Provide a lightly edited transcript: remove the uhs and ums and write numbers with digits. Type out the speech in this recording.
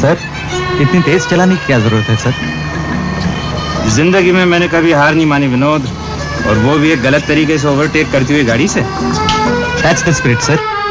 Sir, इतनी तेज चलाने की क्या जरूरत है सर? जिंदगी में मैंने कभी हार नहीं मानी विनोद, और वो भी एक गलत तरीके से ओवरटेक करती हुई गाड़ी से। That's the spirit, sir.